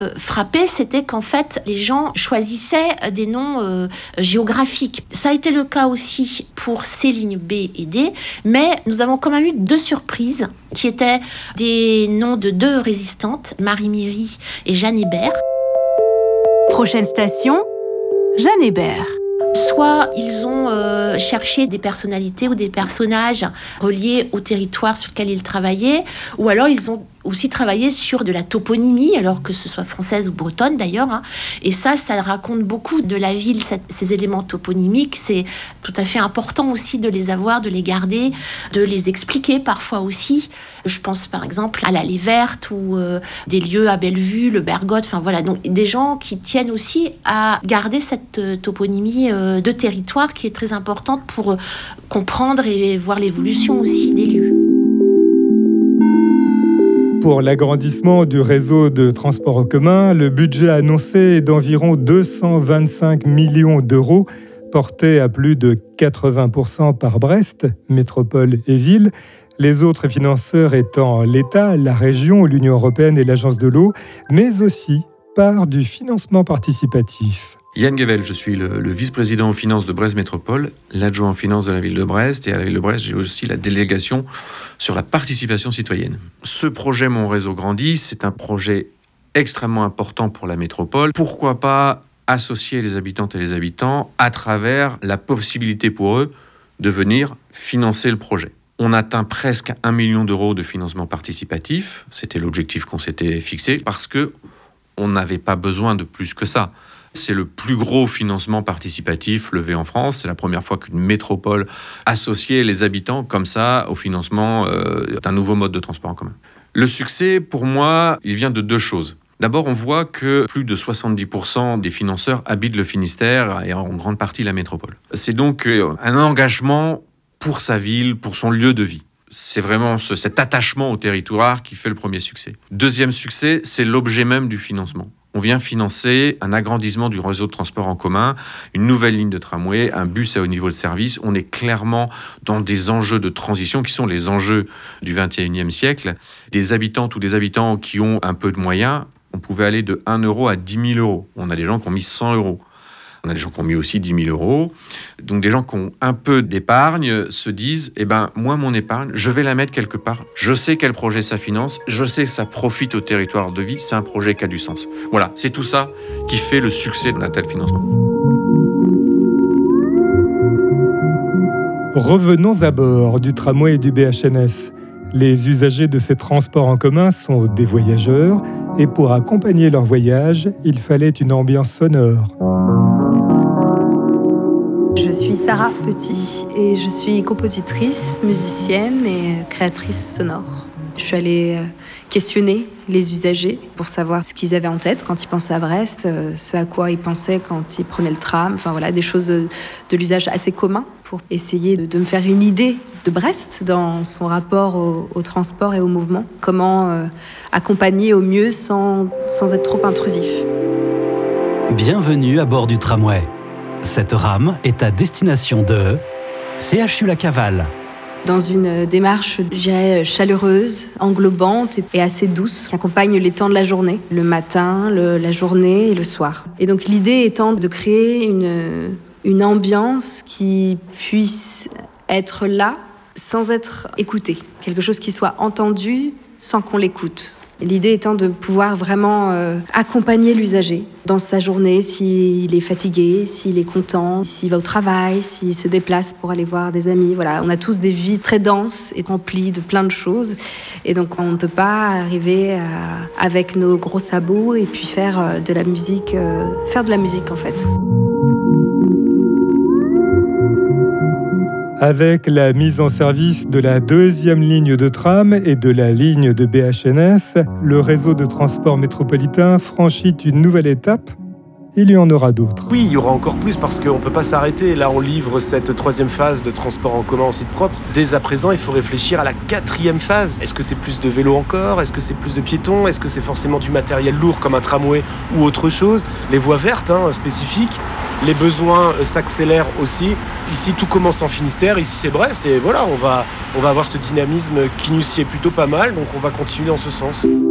frappé, c'était qu'en fait, les gens choisissaient des noms géographiques. Ça a été le cas aussi pour ces lignes B et D, mais nous avons quand même eu 2 surprises qui étaient des noms de 2 résistantes, Marie Miry et Jeanne Hébert. Prochaine station, Jeanne Hébert. Soit ils ont cherché des personnalités ou des personnages reliés au territoire sur lequel ils travaillaient, ou alors ils ont aussi travaillé sur de la toponymie, alors que ce soit française ou bretonne d'ailleurs. Hein. Et ça raconte beaucoup de la ville, ces éléments toponymiques. C'est tout à fait important aussi de les avoir, de les garder, de les expliquer parfois aussi. Je pense par exemple à l'Allée Verte ou des lieux à Bellevue, le Bergotte. Enfin voilà, donc des gens qui tiennent aussi à garder cette toponymie de territoire qui est très importante pour comprendre et voir l'évolution aussi des lieux. Pour l'agrandissement du réseau de transport en commun, le budget annoncé est d'environ 225 millions d'euros, porté à plus de 80% par Brest, métropole et ville. Les autres financeurs étant l'État, la région, l'Union européenne et l'Agence de l'eau, mais aussi par du financement participatif. Yann Guevel, je suis le vice-président aux finances de Brest Métropole, l'adjoint aux finances de la ville de Brest, et à la ville de Brest, j'ai aussi la délégation sur la participation citoyenne. Ce projet Mon Réseau Grandit, c'est un projet extrêmement important pour la métropole. Pourquoi pas associer les habitantes et les habitants à travers la possibilité pour eux de venir financer le projet. On atteint presque 1 million d'euros de financement participatif, c'était l'objectif qu'on s'était fixé, parce qu'on n'avait pas besoin de plus que ça. C'est le plus gros financement participatif levé en France. C'est la première fois qu'une métropole associait les habitants comme ça au financement d'un nouveau mode de transport en commun. Le succès, pour moi, il vient de 2 choses. D'abord, on voit que plus de 70% des financeurs habitent le Finistère et en grande partie la métropole. C'est donc un engagement pour sa ville, pour son lieu de vie. C'est vraiment cet attachement au territoire qui fait le premier succès. Deuxième succès, c'est l'objet même du financement. On vient financer un agrandissement du réseau de transport en commun, une nouvelle ligne de tramway, un bus à haut niveau de service. On est clairement dans des enjeux de transition qui sont les enjeux du 21e siècle. Des habitantes ou des habitants qui ont un peu de moyens, on pouvait aller de 1 euro à 10 000 euros. On a des gens qui ont mis 100 euros. On a des gens qui ont mis aussi 10 000 euros. Donc des gens qui ont un peu d'épargne se disent moi, mon épargne, je vais la mettre quelque part. Je sais quel projet ça finance. Je sais que ça profite au territoire de vie. C'est un projet qui a du sens. Voilà, c'est tout ça qui fait le succès d'un tel financement. Revenons à bord du tramway et du BHNS. Les usagers de ces transports en commun sont des voyageurs et pour accompagner leur voyage, il fallait une ambiance sonore. Je suis Sarah Petit et je suis compositrice, musicienne et créatrice sonore. Je suis allée questionner les usagers pour savoir ce qu'ils avaient en tête quand ils pensaient à Brest, ce à quoi ils pensaient quand ils prenaient le tram, enfin voilà, des choses de l'usage assez commun pour essayer de me faire une idée de Brest dans son rapport au transport et au mouvement. Comment accompagner au mieux sans être trop intrusif. Bienvenue à bord du tramway. Cette rame est à destination de CHU La Cavale. Dans une démarche, je dirais, chaleureuse, englobante et assez douce, qui accompagne les temps de la journée, le matin, la journée et le soir. Et donc l'idée étant de créer une ambiance qui puisse être là sans être écoutée, quelque chose qui soit entendu sans qu'on l'écoute. L'idée étant de pouvoir vraiment accompagner l'usager dans sa journée, s'il est fatigué, s'il est content, s'il va au travail, s'il se déplace pour aller voir des amis. Voilà, on a tous des vies très denses et remplies de plein de choses. Et donc on ne peut pas arriver avec nos gros sabots et puis faire de la musique en fait. Avec la mise en service de la 2e ligne de tram et de la ligne de BHNS, le réseau de transport métropolitain franchit une nouvelle étape. Il y en aura d'autres. Oui, il y aura encore plus parce qu'on ne peut pas s'arrêter. Là, on livre cette 3e phase de transport en commun en site propre. Dès à présent, il faut réfléchir à la 4e phase. Est-ce que c'est plus de vélos encore ? Est-ce que c'est plus de piétons ? Est-ce que c'est forcément du matériel lourd comme un tramway ou autre chose ? Les voies vertes spécifiques. Les besoins s'accélèrent aussi. Ici, tout commence en Finistère. Ici, c'est Brest. Et voilà, on va avoir ce dynamisme qui nous sied plutôt pas mal. Donc, on va continuer dans ce sens.